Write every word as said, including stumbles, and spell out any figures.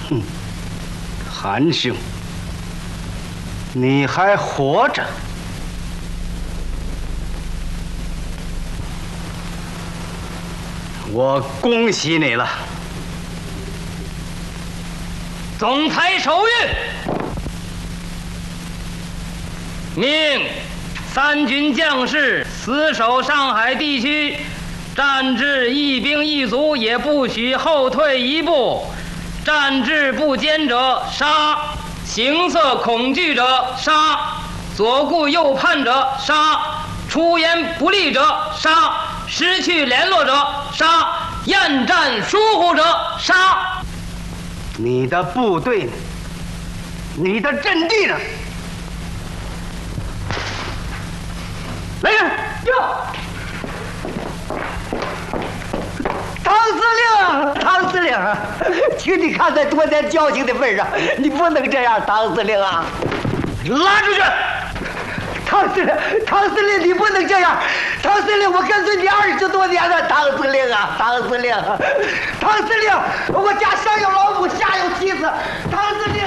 嗯，韩兄，你还活着。 我恭喜你了， 总裁手谕，命三军将士死守上海地区，战至一兵一卒也不许后退一步，战至不坚者杀，形色恐惧者杀，左顾右盼者杀，出言不利者杀。 失去联络者杀，厌战疏忽者杀。 你的部队呢？你的阵地呢？来人！ 哟，唐司令，唐司令，请你看在多年交情的份上，你不能这样，唐司令啊！ 拉出去！ 唐司令，唐司令，你不能这样！唐司令，我跟随你二十多年了，唐司令啊，唐司令，唐司令，我家上有老母，下有妻子，唐司令。